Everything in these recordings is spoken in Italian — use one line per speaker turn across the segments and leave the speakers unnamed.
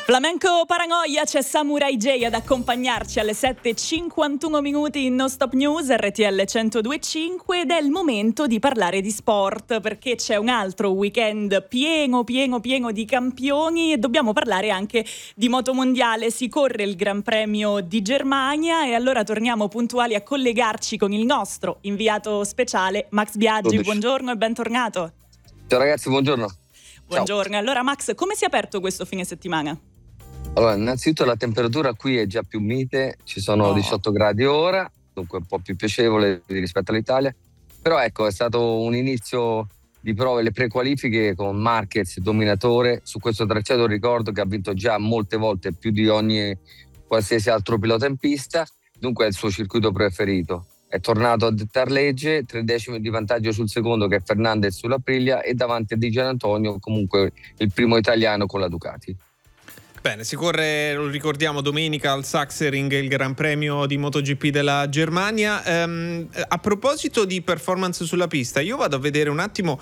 Flamenco Paranoia, c'è Samurai J ad accompagnarci alle 7:51 minuti in No Stop News RTL 102.5 ed è il momento di parlare di sport perché c'è un altro weekend pieno di campioni e dobbiamo parlare anche di motomondiale. Si corre il Gran Premio di Germania e allora torniamo puntuali a collegarci con il nostro inviato speciale Max Biaggi. Buongiorno e bentornato.
Ciao ragazzi, buongiorno.
Buongiorno.
Ciao.
Allora Max, come si è aperto questo fine settimana?
Allora, innanzitutto la temperatura qui è già più mite, ci sono 18 gradi ora, dunque un po' più piacevole rispetto all'Italia, però ecco, è stato un inizio di prove, le prequalifiche con Marquez dominatore. Su questo tracciato ricordo che ha vinto già molte volte, più di ogni qualsiasi altro pilota in pista, dunque è il suo circuito preferito. È tornato a dettar legge, 3 decimi di vantaggio sul secondo che è Fernandez sulla Aprilia e davanti a Di Gianantonio, comunque il primo italiano con la Ducati.
Bene, si corre, lo ricordiamo, domenica al Sachsenring, il Gran Premio di MotoGP della Germania. A proposito di performance sulla pista, io vado a vedere un attimo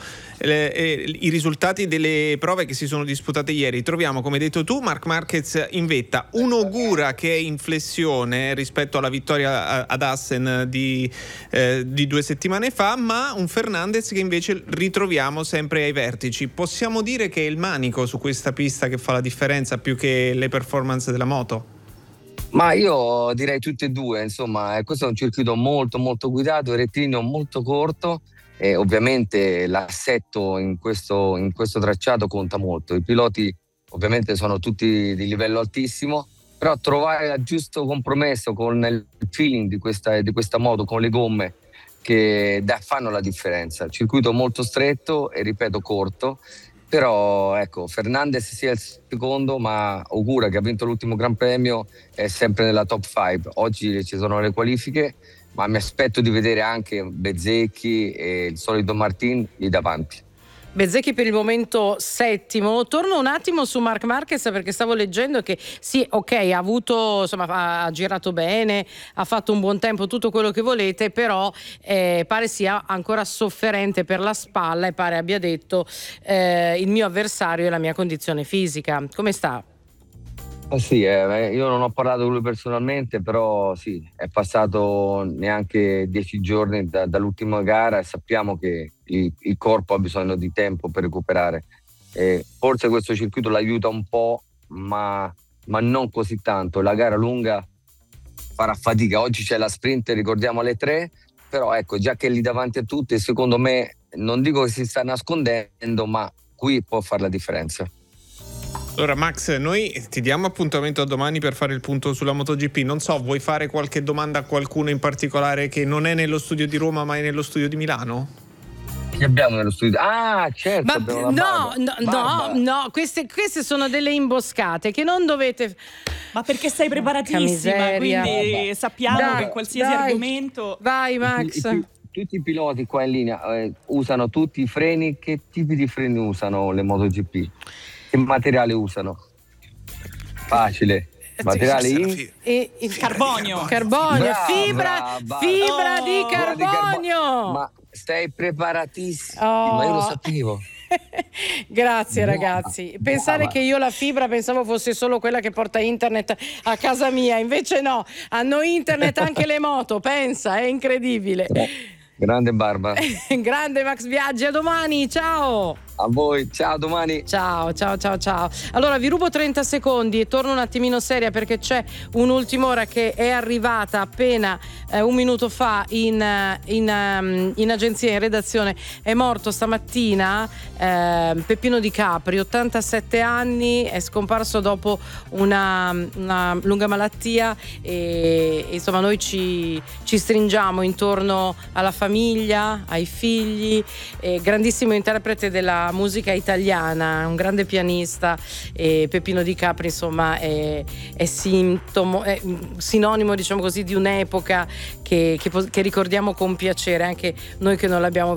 i risultati delle prove che si sono disputate ieri. Troviamo, come hai detto tu, Marc Marquez in vetta, un Ogura che è in flessione rispetto alla vittoria ad Assen di 2 settimane fa, ma un Fernandez che invece ritroviamo sempre ai vertici. Possiamo dire che è il manico su questa pista che fa la differenza più che le performance della moto?
Ma io direi tutte e due, insomma, questo è un circuito molto guidato, il rettilineo molto corto e ovviamente l'assetto in questo tracciato conta molto. I piloti ovviamente sono tutti di livello altissimo, però trovare il giusto compromesso con il feeling di questa moto, con le gomme che fanno la differenza. Il circuito molto stretto e ripeto corto. Però ecco, Fernandez sia il secondo, ma Ogura che ha vinto l'ultimo Gran Premio è sempre nella top 5. Oggi ci sono le qualifiche, ma mi aspetto di vedere anche Bezzecchi e il solito Martin lì davanti.
Bezzecchi per il momento settimo. Torno un attimo su Marc Marquez perché stavo leggendo che sì, ok, ha girato bene, ha fatto un buon tempo, tutto quello che volete, però pare sia ancora sofferente per la spalla e pare abbia detto il mio avversario è la mia condizione fisica. Come sta?
Sì, io non ho parlato con lui personalmente, però sì, è passato neanche 10 giorni dall'ultima gara e sappiamo che il corpo ha bisogno di tempo per recuperare. Forse questo circuito l'aiuta un po', ma non così tanto. La gara lunga farà fatica. Oggi c'è la sprint, ricordiamo, alle 3, però ecco, già che è lì davanti a tutti, secondo me, non dico che si sta nascondendo, ma qui può fare la differenza.
Allora Max, noi ti diamo appuntamento a domani per fare il punto sulla MotoGP. Non so, vuoi fare qualche domanda a qualcuno in particolare che non è nello studio di Roma ma è nello studio di Milano?
Che abbiamo nello studio? Ah, certo.
No, queste sono delle imboscate che non dovete.
Ma perché sei preparatissima, quindi sappiamo che qualsiasi argomento.
Vai Max.
Tutti i piloti qua in linea usano tutti i freni. Che tipi di freni usano le MotoGP? Che materiale usano? Facile. Materiale
il carbonio.
Carbonio, fibra di carbonio.
Ma stai preparatissimo, ma io lo sapevo.
Grazie ragazzi. Pensare che io la fibra pensavo fosse solo quella che porta internet a casa mia, invece no, hanno internet anche le moto, pensa, è incredibile.
Grande Barbara.
Grande Max Biaggi, a domani, ciao.
A voi, ciao, domani.
Ciao. Allora vi rubo 30 secondi e torno un attimino seria perché c'è un'ultima ora che è arrivata appena un minuto fa in agenzia, in redazione. È morto stamattina Peppino Di Capri, 87 anni, è scomparso dopo una lunga malattia e insomma noi ci stringiamo intorno alla famiglia, ai figli, grandissimo interprete della musica italiana, un grande pianista, e Peppino Di Capri insomma è sinonimo, diciamo così, di un'epoca che ricordiamo con piacere anche noi che non l'abbiamo